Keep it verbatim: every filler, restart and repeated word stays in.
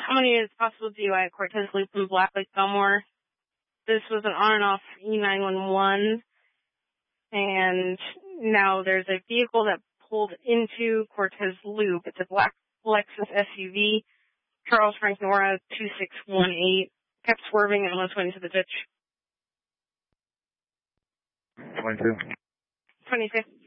How many is possible D U I at Cortez Loop in Black Lake, Belmore? This was an on and off E nine one one, and now there's a vehicle that pulled into Cortez Loop. It's a black Lexus S U V. Charles Frank Nora, two six one eight, kept swerving and almost went into the ditch. twenty-two. twenty-two.